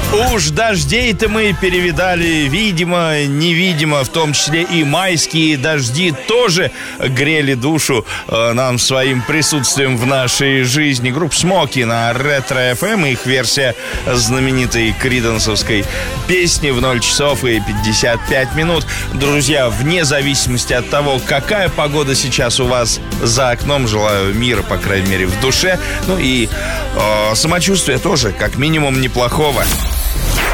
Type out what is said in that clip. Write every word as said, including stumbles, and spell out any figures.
Уж дождей-то мы перевидали, видимо, невидимо, в том числе и майские дожди тоже грели душу э, нам своим присутствием в нашей жизни. Группа Смоки на Ретро эф эм, их версия знаменитой криденсовской песни в ноль часов и пятьдесят пять минут. Друзья, вне зависимости от того, какая погода сейчас у вас за окном, желаю мира, по крайней мере, в душе. Ну и э, самочувствие тоже, как минимум, неплохого.